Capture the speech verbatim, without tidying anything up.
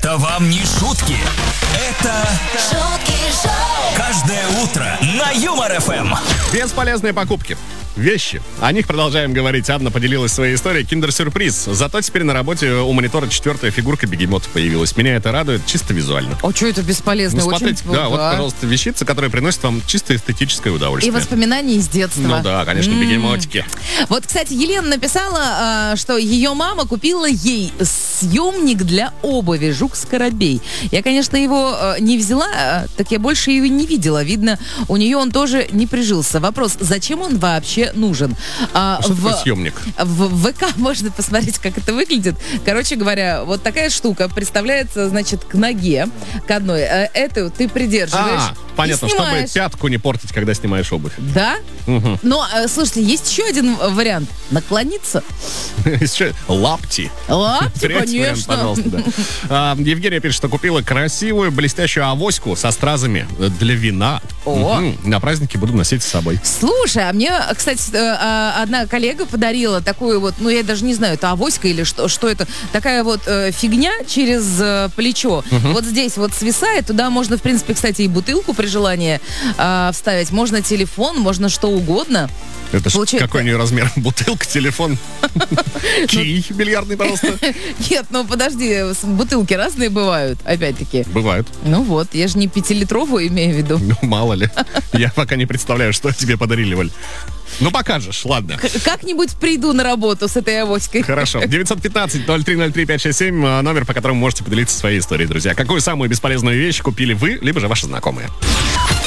Это вам не шутки. Это шутки шоу. каждое утро на Юмор-ФМ. Бесполезные покупки. Вещи. О них продолжаем говорить. Анна поделилась своей историей. Киндер-сюрприз. Зато теперь на работе у монитора четвертая фигурка бегемота появилась. Меня это радует чисто визуально. А что это бесполезно? Ну, Очень... смотрите, да, вот, пожалуйста, вещица, которая приносит вам чисто эстетическое И удовольствие. воспоминания из детства. Ну да, конечно, М-м. бегемотики. Вот, кстати, Елена написала, а, что ее мама купила ей съемник для обуви «Жук-Скоробей». Я, конечно, его а, не взяла, а, так я больше его не видела. Видно, у нее он тоже не прижился. Вопрос, зачем он вообще нужен? А, А что в, такое съемник? В ВК можно посмотреть, как это выглядит. Короче говоря, вот такая штука представляется, значит, к ноге, к одной. А, эту ты придерживаешь. А, понятно, и чтобы снимаешь. пятку не портить, когда снимаешь обувь. Да? Угу. Но, э, слушайте, есть еще один вариант. Наклониться. Еще лапти. Лапти, Третий вариант, конечно. пожалуйста, да. А, Евгения пишет, что купила красивую блестящую авоську со стразами для вина. О. Мгм. На праздники буду носить с собой. Слушай, а мне, кстати, э, а, одна коллега подарила такую вот, ну, я даже не знаю, это авоська или что, что это, такая вот э, фигня через э, плечо. Вот здесь вот свисает, туда можно, в принципе, кстати, и бутылку при желании э, вставить, можно телефон, можно что угодно. Это ж Получается- какой у нее размер? Бутылка, телефон. Кий бильярдный, пожалуйста. Нет, ну подожди, с- бутылки разные бывают, опять-таки. Бывают. Ну вот, я же не пятилитровую имею в виду. Ну, мало ли. Я пока не представляю, что тебе подарили, Валь. Ну, покажешь, ладно. К- Как-нибудь приду на работу с этой авоськой. Хорошо. девятьсот пятнадцать ноль три ноль три пять шесть семь номер, по которому можете поделиться своей историей, друзья. Какую самую бесполезную вещь купили вы, либо же ваши знакомые?